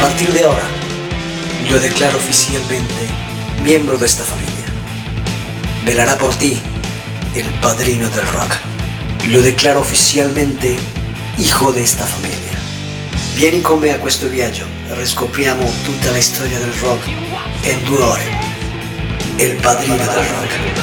partir de ahora, lo declaro oficialmente miembro de esta familia. Velará por ti el padrino del rock. Lo declaro ufficialmente hijo di sta famiglia. Vieni con me a questo viaggio e riscopriamo tutta la storia del rock in 2 ore. Il padrino del rock.